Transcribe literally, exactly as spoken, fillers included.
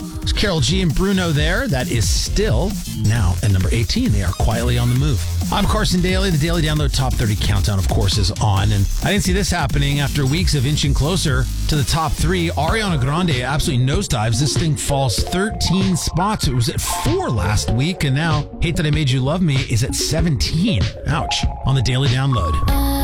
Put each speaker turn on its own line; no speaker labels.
It's Karol G and Bruno there. That is still now at number eighteen. They are quietly on the move. I'm Carson Daly. The Daily Download Top thirty Countdown, of course, is on. And I didn't see this happening after weeks of inching closer to the top three. Ariana Grande absolutely nosedives. This thing falls thirteen spots. It was at four last week. And now Hate That I Made You Love Me is at seventeen. Ouch. On the Daily Download.